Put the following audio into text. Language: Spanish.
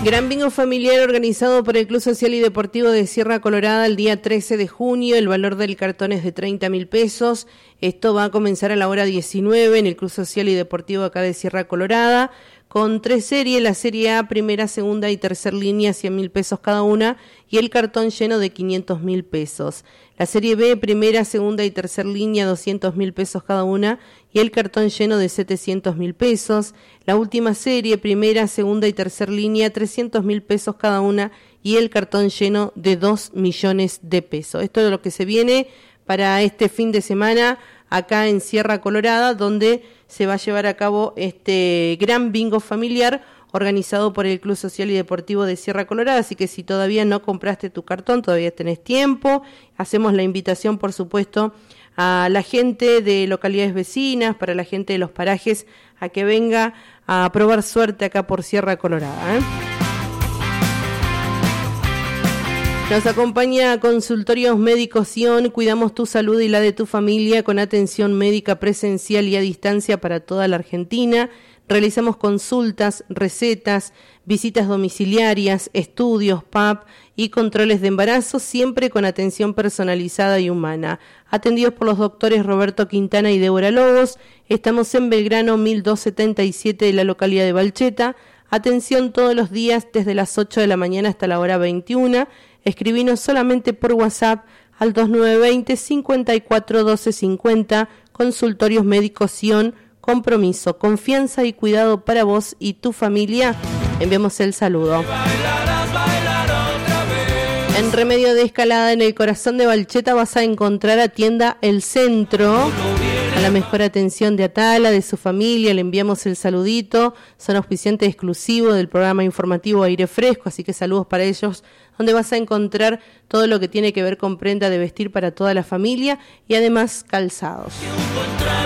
Gran bingo familiar organizado por el Club Social y Deportivo de Sierra Colorada el día 13 de junio. El valor del cartón es de 30.000 pesos. Esto va a comenzar a la hora 19 en el Club Social y Deportivo acá de Sierra Colorada, con 3 series, la serie A, primera, segunda y tercer línea, 100.000 pesos cada una, y el cartón lleno de 500.000 pesos. La serie B, primera, segunda y tercer línea, 200.000 pesos cada una, y el cartón lleno de 700.000 pesos. La última serie, primera, segunda y tercer línea, 300.000 pesos cada una, y el cartón lleno de 2 millones de pesos. Esto es lo que se viene para este fin de semana acá en Sierra Colorada, donde se va a llevar a cabo este gran bingo familiar organizado por el Club Social y Deportivo de Sierra Colorada. Así que si todavía no compraste tu cartón, todavía tenés tiempo. Hacemos la invitación, por supuesto, a la gente de localidades vecinas, para la gente de los parajes, a que venga a probar suerte acá por Sierra Colorada, Nos acompaña Consultorios Médicos Sion. Cuidamos tu salud y la de tu familia con atención médica presencial y a distancia para toda la Argentina. Realizamos consultas, recetas, visitas domiciliarias, estudios, PAP y controles de embarazo, siempre con atención personalizada y humana. Atendidos por los doctores Roberto Quintana y Débora Lobos. Estamos en Belgrano 1277 de la localidad de Balcheta. Atención todos los días desde las 8 de la mañana hasta la hora 21. Escribinos solamente por WhatsApp al 2920-541250. Consultorios Médicos Sion. Compromiso, confianza y cuidado para vos y tu familia. Enviamos el saludo. En Remedio de Escalada, en el corazón de Balcheta, vas a encontrar a Tienda El Centro. A la mejor atención de Atala, de su familia, le enviamos el saludito. Son auspiciantes exclusivos del programa informativo Aire Fresco, así que saludos para ellos, donde vas a encontrar todo lo que tiene que ver con prenda de vestir para toda la familia y además calzados.